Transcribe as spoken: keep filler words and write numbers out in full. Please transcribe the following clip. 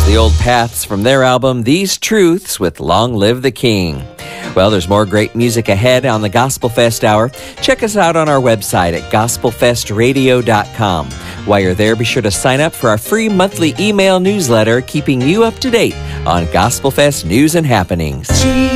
The Old Paths from their album, These Truths, with Long Live the King. Well, there's more great music ahead on the Gospel Fest Hour. Check us out on our website at gospel fest radio dot com. While you're there, be sure to sign up for our free monthly email newsletter, keeping you up to date on Gospel Fest news and happenings.